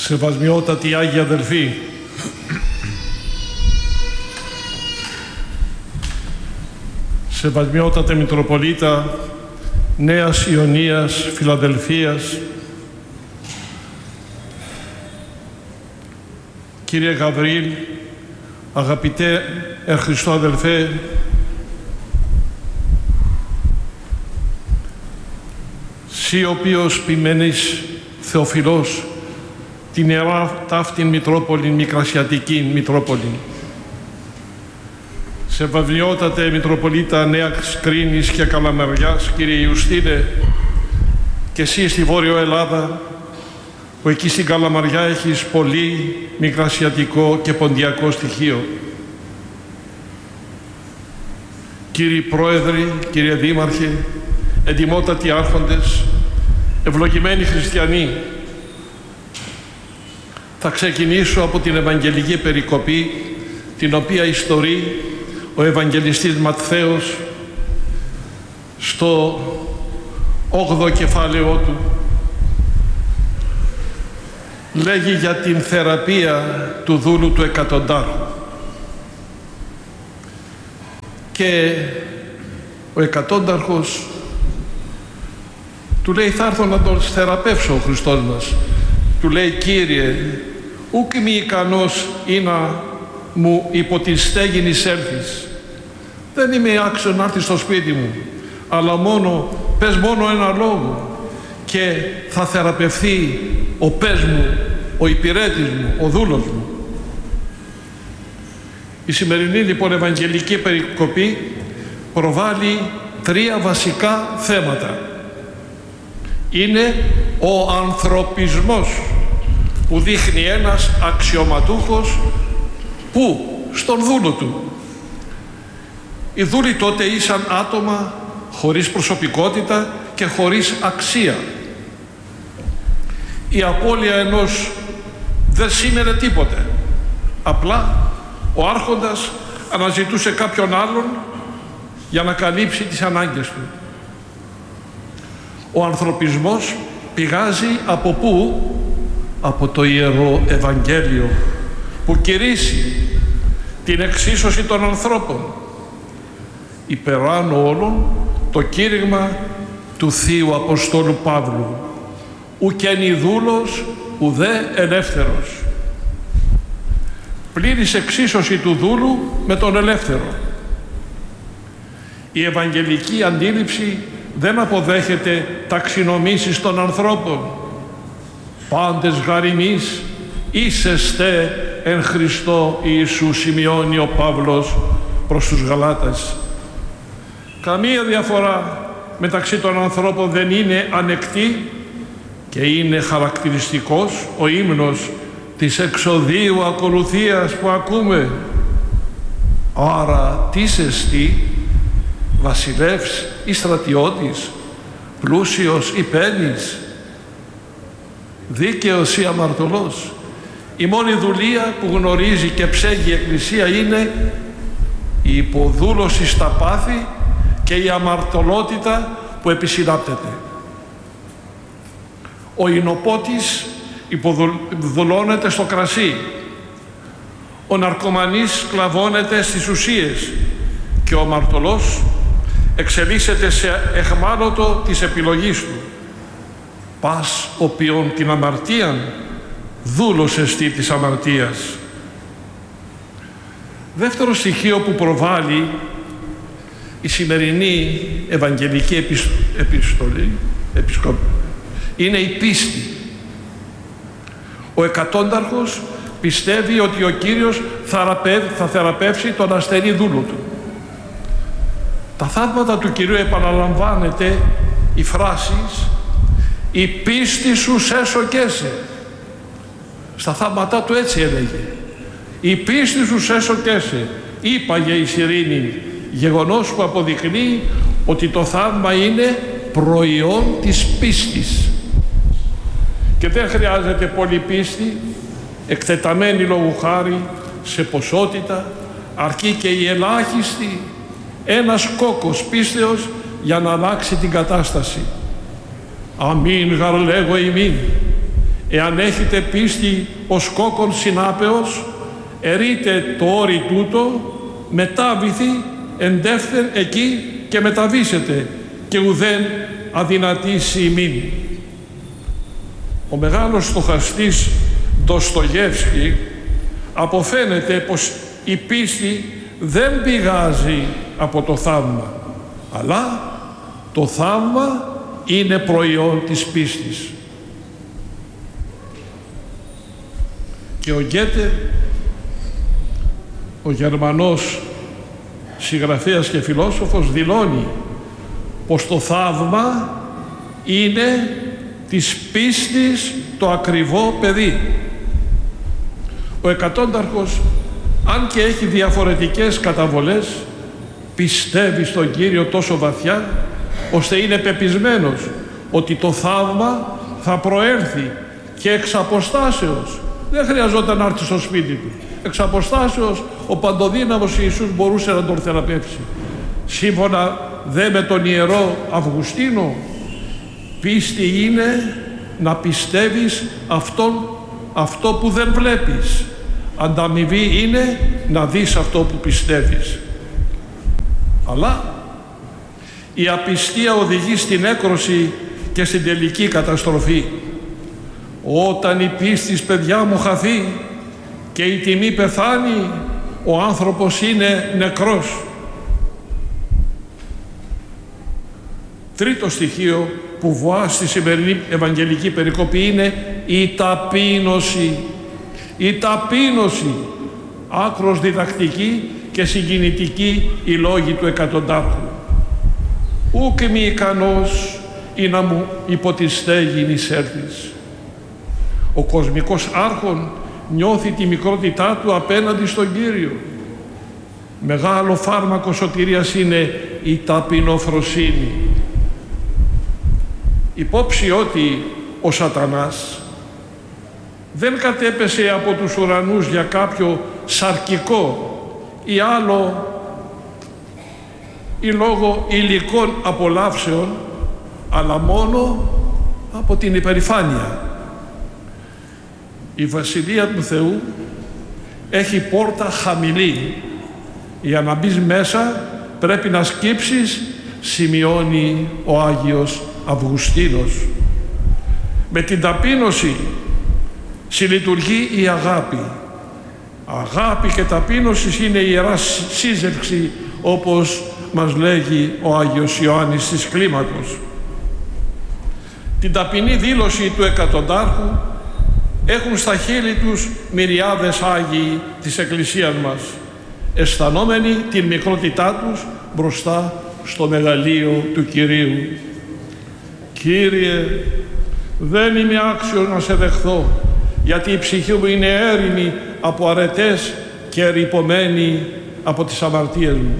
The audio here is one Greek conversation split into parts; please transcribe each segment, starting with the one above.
Σεβασμιότατοι Άγιοι αδελφοί, σεβασμιότατε Μητροπολίτα Νέας Ιωνίας Φιλαδελφίας, κύριε Γαβρίλ, αγαπητέ εν Χριστώ αδελφέ, σύ ο οποίος ποιμένης Θεοφιλός την Ιερά ταύτην Μητρόπολην, Μικρασιατικήν Μητρόπολην. Σεβασμιότατε Μητροπολίτα Νέας Κρίνης και Καλαμαριάς, κύριε Ιουστίνε, και εσύ στη Βόρειο Ελλάδα, που εκεί στην Καλαμαριά έχεις πολύ μικρασιατικό και ποντιακό στοιχείο. Κύριοι Πρόεδροι, κύριε Δήμαρχε, εντιμότατοι άρχοντες, ευλογημένοι χριστιανοί, θα ξεκινήσω από την Ευαγγελική περικοπή, την οποία ιστορεί ο Ευαγγελιστής Ματθαίος στο 8ο κεφάλαιό του. Λέγει για την θεραπεία του δούλου του εκατοντάρχου. Και ο εκατόνταρχος του λέει, θα έρθω να τον θεραπεύσω ο Χριστός μας. Του λέει, Κύριε, ούκ είμαι ικανός ή να μου υπό την στέγην εισέλθεις. Δεν είμαι άξιος να έρθεις στο σπίτι μου, αλλά πες μόνο ένα λόγο και θα θεραπευθεί ο πες μου, ο υπηρέτης μου, ο δούλος μου. Η σημερινή λοιπόν Ευαγγελική περικοπή προβάλλει 3 βασικά θέματα. Είναι ο ανθρωπισμός που δείχνει ένας αξιωματούχος που στον δούλο του. Οι δούλοι τότε ήσαν άτομα χωρίς προσωπικότητα και χωρίς αξία. Η απώλεια ενός δεν σήμερε τίποτε. Απλά ο άρχοντας αναζητούσε κάποιον άλλον για να καλύψει τις ανάγκες του. Ο ανθρωπισμός πηγάζει από πού? Από το Ιερό Ευαγγέλιο, που κηρύσσει την εξίσωση των ανθρώπων. Υπεράνω όλων το κήρυγμα του Θείου Αποστόλου Παύλου, ουκένι δούλος ουδέ ελεύθερος. Πλήρης εξίσωση του δούλου με τον ελεύθερο. Η ευαγγελική αντίληψη δεν αποδέχεται ταξινομήσεις των ανθρώπων. Πάντες γαριμείς είσεστε εν Χριστώ Ιησού, σημειώνει ο Παύλος προς τους Γαλάτας. Καμία διαφορά μεταξύ των ανθρώπων δεν είναι ανεκτή και είναι χαρακτηριστικός ο ύμνος της εξοδίου ακολουθίας που ακούμε. Άρα τι εστί, βασιλεύς ή στρατιώτης, πλούσιος ή πένης, δίκαιος ή αμαρτωλός. Η μόνη δουλεία που γνωρίζει και ψέγει η Εκκλησία είναι η υποδούλωση στα πάθη και η αμαρτωλότητα που επισυνάπτεται. Ο ινοπότης υποδουλώνεται στο κρασί, ο ναρκωμανής σκλαβώνεται στις ουσίες και ο αμαρτωλός εξελίσσεται σε εχμάλωτο της επιλογής του. Πας οποίον την αμαρτίαν δούλος εστί της αμαρτίας. Δεύτερο στοιχείο που προβάλλει η σημερινή Ευαγγελική επιστολή είναι η πίστη. Ο εκατόνταρχος πιστεύει ότι ο Κύριος θα θεραπεύσει τον ασθενή δούλο του. Τα θαύματα του Κυρίου επαναλαμβάνεται η φράσης «Η πίστη σου σέσωκέσαι». Στα θαύματά του έτσι έλεγε. «Η πίστη σου σέσωκέσαι», είπαγε η Σιρήνη, γεγονός που αποδεικνύει ότι το θαύμα είναι προϊόν της πίστης. Και δεν χρειάζεται πολύ πίστη, εκτεταμένη λόγου χάρη σε ποσότητα, αρκεί και η ελάχιστη, ένας κόκκος πίστεως για να αλλάξει την κατάσταση. Αμήν γαρ λέγω ημίν, Εάν έχετε πίστη ως κόκκον συνάπεως, ερείτε το όρι τούτο, μετάβηθη εντεύθεν εκεί και μεταβήσετε και ουδέν αδυνατήσει ημίν. Ο μεγάλος στοχαστής Ντοστογεύσκη αποφαίνεται πως η πίστη δεν πηγάζει από το θαύμα, αλλά το θαύμα είναι προϊόν της πίστης. Και ο Γκέτε, ο Γερμανός συγγραφέας και φιλόσοφος, δηλώνει πως το θαύμα είναι της πίστης το ακριβό παιδί. Ο εκατόνταρχος, αν και έχει διαφορετικές καταβολές, πιστεύει στον Κύριο τόσο βαθιά, ώστε είναι πεπισμένος ότι το θαύμα θα προέλθει και εξ αποστάσεως. Δεν χρειαζόταν να έρθει στο σπίτι του. Εξ αποστάσεως ο παντοδύναμος Ιησούς μπορούσε να τον θεραπεύσει. Σύμφωνα δε με τον Ιερό Αυγουστίνο, πίστη είναι να πιστεύεις αυτό που δεν βλέπεις. Ανταμοιβή είναι να δεις αυτό που πιστεύεις. Αλλά η απιστία οδηγεί στην έκρωση και στην τελική καταστροφή. Όταν η πίστης, παιδιά μου, χαθεί και η τιμή πεθάνει, ο άνθρωπος είναι νεκρός. Τρίτο στοιχείο που βοά στη σημερινή Ευαγγελική περικοπή είναι η ταπείνωση. Η ταπείνωση, άκρος διδακτική και συγκινητική οι λόγοι του εκατοντάρχου. Ούκ μη ικανός ή να μου υπό τη στέγη νησέρθεις. Ο κοσμικός άρχον νιώθει τη μικρότητά του απέναντι στον Κύριο. Μεγάλο φάρμακο σωτηρίας είναι η ταπεινοφροσύνη. Υπόψη ότι ο σατανάς δεν κατέπεσε από τους ουρανούς για κάποιο σαρκικό ή άλλο ή λόγω υλικών απολαύσεων, αλλά μόνο από την υπερηφάνεια. Η Βασιλεία του Θεού έχει πόρτα χαμηλή. Για να μπεις μέσα πρέπει να σκύψεις, σημειώνει ο Άγιος Αυγουστίνος. Με την ταπείνωση συλλειτουργεί η αγάπη. Αγάπη και ταπείνωση είναι η Ιερά Σύζευξη, όπως μας λέγει ο Άγιος Ιωάννης της Κλίμακος. Την ταπεινή δήλωση του εκατοντάρχου έχουν στα χείλη τους μυριάδες Άγιοι της Εκκλησίας μας, αισθανόμενοι την μικρότητά τους μπροστά στο μεγαλείο του Κυρίου. Κύριε, δεν είμαι άξιος να σε δεχθώ, γιατί η ψυχή μου είναι έρημη από αρετές και ερειπωμένη από τις αμαρτίες μου.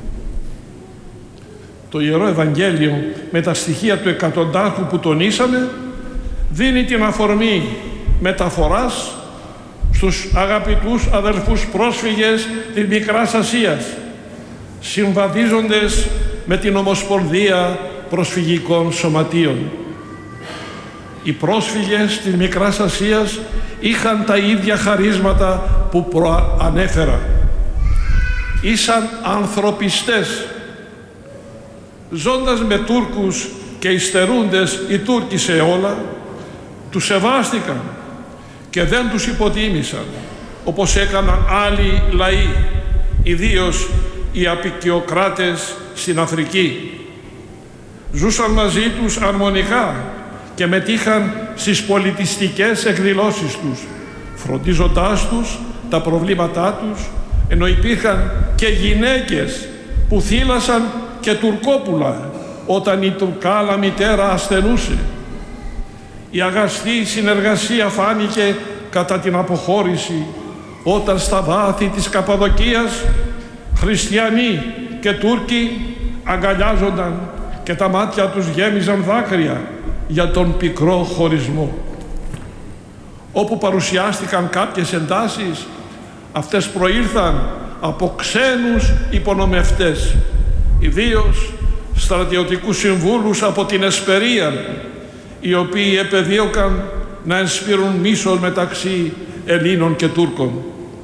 Το Ιερό Ευαγγέλιο με τα στοιχεία του εκατοντάρχου που τονίσαμε δίνει την αφορμή μεταφοράς στους αγαπητούς αδελφούς πρόσφυγες της Μικράς Ασίας, συμβαδίζοντες με την Ομοσπονδία Προσφυγικών Σωματείων. Οι πρόσφυγες της Μικράς Ασίας είχαν τα ίδια χαρίσματα που προανέφερα. Ήσαν ανθρωπιστές. Ζώντας με Τούρκους και υστερούντες οι Τούρκοι σε όλα, τους σεβάστηκαν και δεν τους υποτίμησαν, όπως έκαναν άλλοι λαοί, ιδίως οι αποικιοκράτες στην Αφρική. Ζούσαν μαζί τους αρμονικά και μετήχαν στις πολιτιστικές εκδηλώσεις τους, φροντίζοντάς τους τα προβλήματά τους, ενώ υπήρχαν και γυναίκες που θύλασαν και τουρκόπουλα όταν η Τουρκάλα μητέρα ασθενούσε. Η αγαστή συνεργασία φάνηκε κατά την αποχώρηση, όταν στα βάθη της Καπαδοκίας χριστιανοί και Τούρκοι αγκαλιάζονταν και τα μάτια τους γέμιζαν δάκρυα για τον πικρό χωρισμό. Όπου παρουσιάστηκαν κάποιες εντάσεις, αυτές προήλθαν από ξένους υπονομευτές, ιδίως στρατιωτικούς συμβούλους από την Εσπερία, οι οποίοι επεδίωκαν να ενσπείρουν μίσος μεταξύ Ελλήνων και Τούρκων.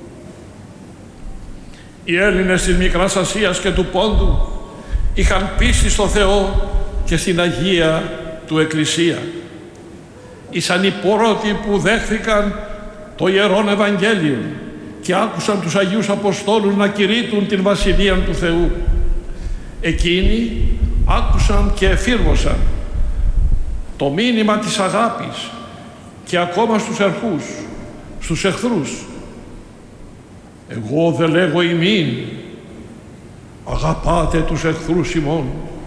Οι Έλληνες της Μικράς Ασίας και του Πόντου είχαν πίστη στο Θεό και στην Αγία του Εκκλησία. Ήσαν οι πρώτοι που δέχθηκαν το Ιερόν Ευαγγέλιο και άκουσαν τους Αγίους Αποστόλους να κηρύττουν την Βασιλεία του Θεού. Εκείνοι άκουσαν και εφήρμοσαν το μήνυμα της αγάπης και ακόμα στους εχθρούς. Εγώ δε λέγω ημίν, αγαπάτε τους εχθρούς ημών.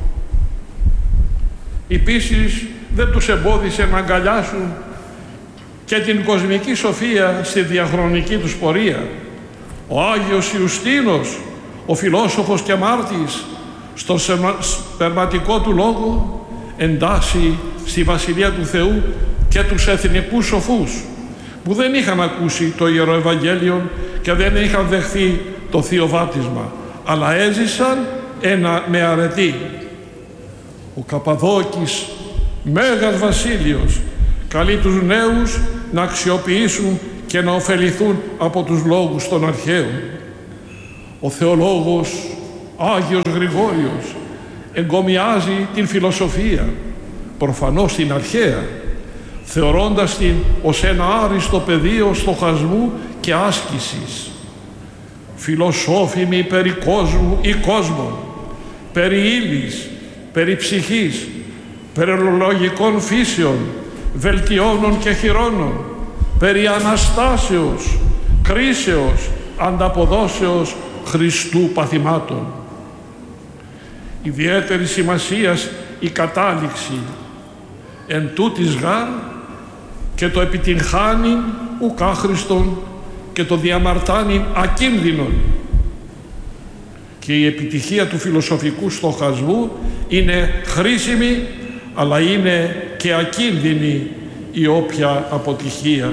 Η πίστη δεν τους εμπόδισε να αγκαλιάσουν και την κοσμική σοφία στη διαχρονική τους πορεία. Ο Άγιος Ιουστίνος, ο φιλόσοφος και μάρτης, στον σπερματικό του λόγο εντάσσει στη Βασιλεία του Θεού και τους εθνικούς σοφούς που δεν είχαν ακούσει το Ιερό Ευαγγέλιο και δεν είχαν δεχθεί το Θείο Βάπτισμα, αλλά έζησαν με αρετή. Ο Καπαδόκης Μέγας Βασίλειος καλεί τους νέους να αξιοποιήσουν και να ωφεληθούν από τους λόγους των αρχαίων. Ο θεολόγος Άγιος Γρηγόριος εγκομιάζει την φιλοσοφία, προφανώς την αρχαία, θεωρώντας την ως ένα άριστο πεδίο στοχασμού και άσκησης. Φιλοσόφημοι περί κόσμου ή κόσμων, περί ύλης, περί ψυχής, περί λογικών φύσεων, βελτιώνων και χειρώνων, περί Αναστάσεως, κρίσεως, ανταποδόσεως Χριστού παθημάτων. Ιδιαίτερη σημασίας η κατάληξη εν τούτης γάρ και το επιτυγχάνειν ουκ άχρηστον και το διαμαρτάνειν ακίνδυνον. Και η επιτυχία του φιλοσοφικού στοχασμού είναι χρήσιμη, αλλά είναι και ακίνδυνη η όποια αποτυχία.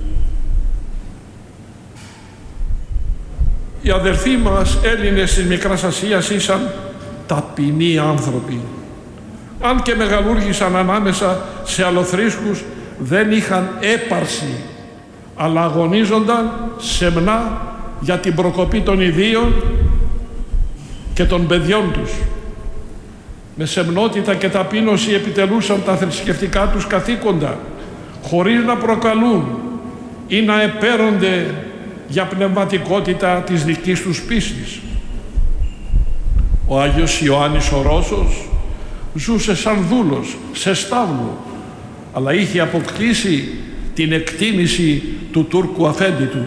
Οι αδελφοί μας Έλληνες της Μικράς Ασίας ήσαν ταπεινοί άνθρωποι. Αν και μεγαλούργησαν ανάμεσα σε αλλοθρήσκους, δεν είχαν έπαρση, αλλά αγωνίζονταν σεμνά για την προκοπή των ιδίων και των παιδιών τους. Με σεμνότητα και ταπείνωση επιτελούσαν τα θρησκευτικά τους καθήκοντα, χωρίς να προκαλούν ή να επέρονται για πνευματικότητα της δικής τους πίστης. Ο Άγιος Ιωάννης ο Ρώσος ζούσε σαν δούλος σε στάβλο, αλλά είχε αποκτήσει την εκτίμηση του Τούρκου αφέντη του.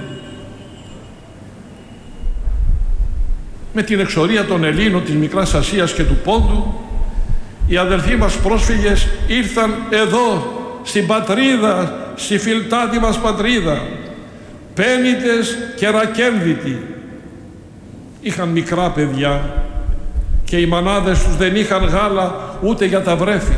Με την εξορία των Ελλήνων της Μικράς Ασίας και του Πόντου, οι αδελφοί μας πρόσφυγες ήρθαν εδώ, στην πατρίδα, στη φιλτάτη μας πατρίδα, πένητες και ρακένδυτοι. Είχαν μικρά παιδιά και οι μανάδες τους δεν είχαν γάλα ούτε για τα βρέφη.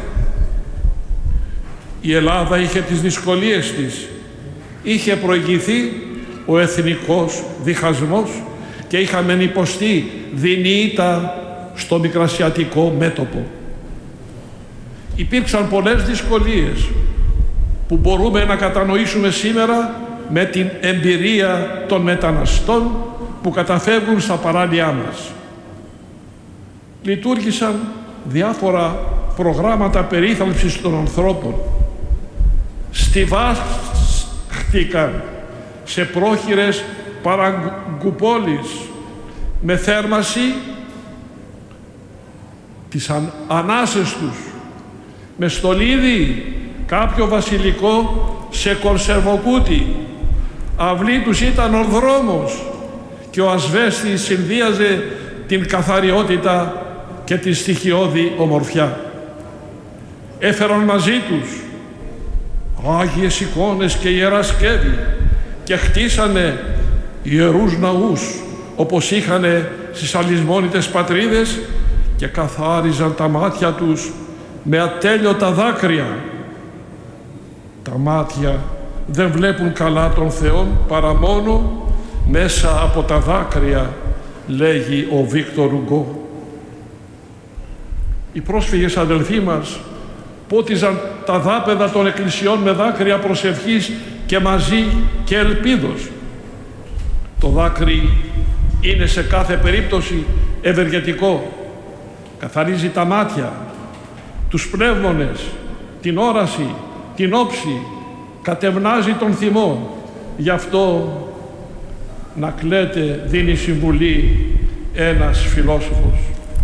Η Ελλάδα είχε τις δυσκολίες της. Είχε προηγηθεί ο εθνικός διχασμός και είχαμε υποστεί δεινή ήττα στο μικρασιατικό μέτωπο. Υπήρξαν πολλές δυσκολίες που μπορούμε να κατανοήσουμε σήμερα με την εμπειρία των μεταναστών που καταφεύγουν στα παράλια μας. Λειτουργήσαν διάφορα προγράμματα περίθαλψης των ανθρώπων. Στιβάχτηκαν σε πρόχειρες παραγκουπόλεις με θέρμαση τις ανάσες τους, με στολίδι κάποιο βασιλικό σε κονσερβοκούτι. Αυλή τους ήταν ο δρόμος και ο ασβέστης συνδύαζε την καθαριότητα και τη στοιχειώδη ομορφιά. Έφεραν μαζί τους άγιες εικόνες και ιερά σκεύη και χτίσανε ιερούς ναούς όπως είχανε στις αλυσμόνητες πατρίδες και καθάριζαν τα μάτια τους με ατέλειωτα δάκρυα. Τα μάτια δεν βλέπουν καλά τον Θεό παρά μόνο μέσα από τα δάκρυα, λέγει ο Βίκτορ Ουγκό. Οι πρόσφυγες αδελφοί μας πότιζαν τα δάπεδα των εκκλησιών με δάκρυα προσευχής και μαζί και ελπίδος. Το δάκρυ είναι σε κάθε περίπτωση ευεργετικό. Καθαρίζει τα μάτια, τους πνεύμονες, την όραση, την όψη, κατευνάζει τον θυμό. Γι' αυτό να κλαίτε δίνει συμβουλή ένας φιλόσοφος.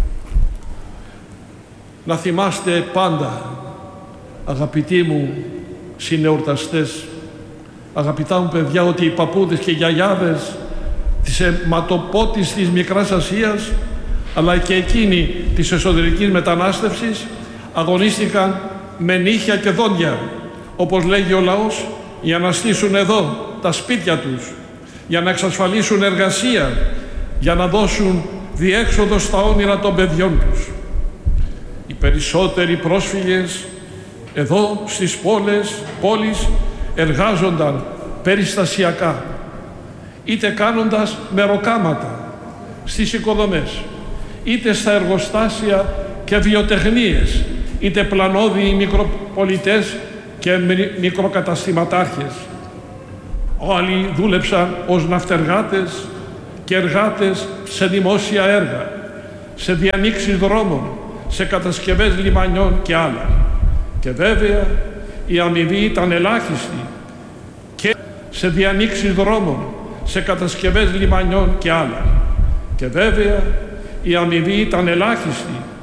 Να θυμάστε πάντα, αγαπητοί μου συνεορταστές, αγαπητά μου παιδιά, ότι οι παππούδες και οι γιαγιάδες της αιματοπότης της Μικράς Ασίας, αλλά και εκείνοι της εσωτερικής μετανάστευσης, αγωνίστηκαν με νύχια και δόντια, όπως λέγει ο λαός, για να στήσουν εδώ τα σπίτια τους, για να εξασφαλίσουν εργασία, για να δώσουν διέξοδο στα όνειρα των παιδιών τους. Οι περισσότεροι πρόσφυγες εδώ στις πόλεις εργάζονταν περιστασιακά, είτε κάνοντας μεροκάματα στις οικοδομές, είτε στα εργοστάσια και βιοτεχνίες, είτε πλανόδιοι μικροπολιτές και μικροκαταστηματάρχες. Όλοι δούλεψαν ως ναυτεργάτες και εργάτες σε δημόσια έργα, σε διανοίξεις δρόμων, σε κατασκευές λιμανιών και άλλα. Και βέβαια η αμοιβή ήταν ελάχιστη και σε διανοίξεις δρόμων, σε κατασκευές λιμανιών και άλλα. Και βέβαια η αμοιβή ήταν ελάχιστη